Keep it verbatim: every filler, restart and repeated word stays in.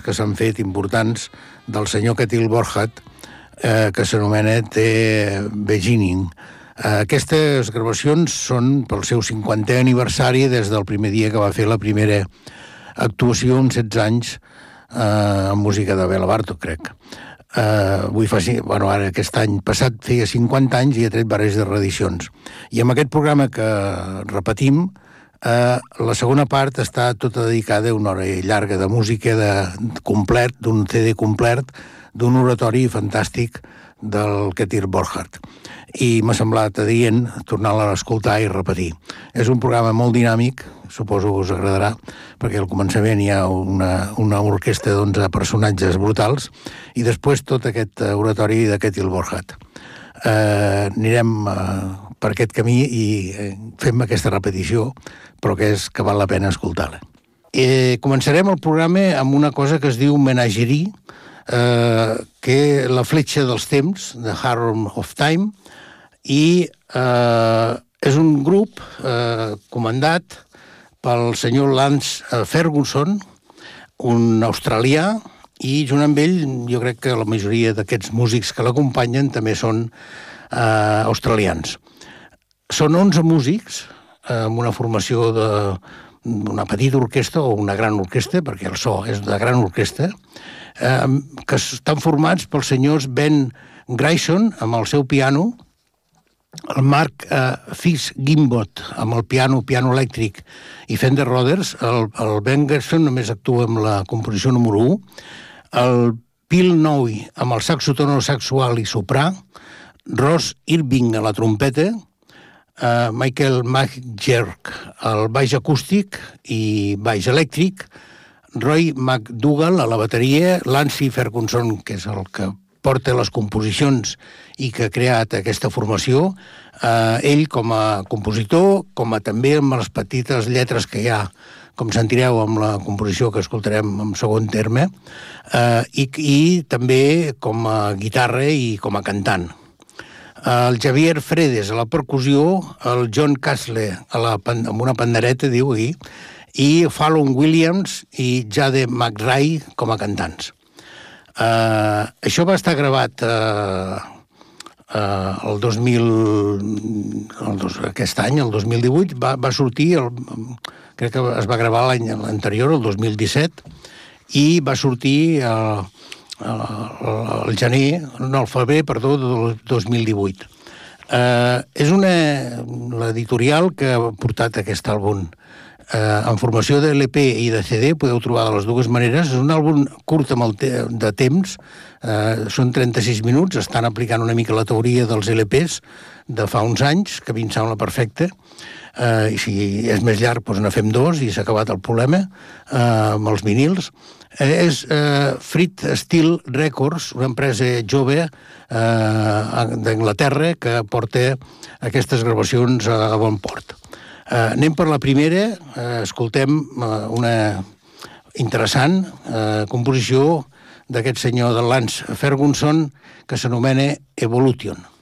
que s'han fet importants del senyor Ketil Borchardt, eh, que s'anomena The Beginning. Eh, aquestes gravacions són pel seu cinquantè aniversari des del primer dia que va fer la primera actuació, uns setze anys, eh, amb música de Bela Bartók, crec. Uh, avui fa, bueno, ara aquest any passat feia cinquanta anys i ha tret diverses de reedicions. I amb aquest programa que repetim, uh, la segona part està tota dedicada a una hora llarga de música de complet, d'un C D complet, d'un oratori fantàstic del Ketil Borchardt. I m'ha semblat adient tornar-la a escoltar i repetir. És un programa molt dinàmic, suposo que us agradarà, perquè al començament hi ha una, una orquestra d'onze personatges brutals i després tot aquest oratori de Ketil Borchardt. Eh, anirem eh, per aquest camí i eh, fem aquesta repetició, però que és que val la pena escoltar-la. Eh, començarem el programa amb una cosa que es diu Menagerie, eh, que la fletxa dels temps, de Harm of Time, i eh, és un grup eh, comandat pel senyor Lance Ferguson, un australià, i junt amb ell jo crec que la majoria d'aquests músics que l'acompanyen també són eh, australians. Són onze músics, eh, amb una formació d'una petita orquestra o una gran orquestra, perquè el so és de gran orquestra, eh, que estan formats pels senyors Ben Grayson amb el seu piano, el Mark eh, Fitzgibbon amb el piano, piano elèctric i Fender Rhodes, el, el Ben Grayson només actua amb la composició número u, el Bill Noy amb el saxo tenor saxual i soprà, Ross Irving a la trompeta, eh, Michael McGurk al baix acústic i baix elèctric, Roy McDougall a la bateria, Lance Ferguson, que és el que porta les composicions i que ha creat aquesta formació, eh, ell com a compositor, com a també amb les petites lletres que hi ha, com sentireu amb la composició que escoltarem en segon terme, eh, i, i també com a guitarra i com a cantant. El Javier Fredes a la percussió, el John Castle a la, amb una pandereta, diu aquí, i Fallon Williams i Jade McRae com a cantants. Uh, això va estar gravat uh, uh, el dos mil el dos, aquest any, el dos mil divuit, va, va sortir, el, crec que es va gravar l'any anterior, el dos mil disset, i va sortir uh, uh, el gener, no, el febrer, perdó, del dos mil divuit. Uh, és una l'editorial que ha portat aquest àlbum Uh, en formació de L P i de C D, podeu trobar de les dues maneres. És un àlbum curt amb el te de temps, uh, són trenta-sis minuts, estan aplicant una mica la teoria dels L Ps de fa uns anys, que a mi em sembla perfecte, uh, i si és més llarg, doncs ne fem dos i s'ha acabat el problema, uh, amb els vinils. Uh, és uh, Frit Steel Records, una empresa jove uh, d'Anglaterra que porta aquestes gravacions a, a bon port. Uh, anem per la primera, uh, escoltem uh, una interessant uh, composició d'aquest senyor de Lance Ferguson que s'anomena Evolution.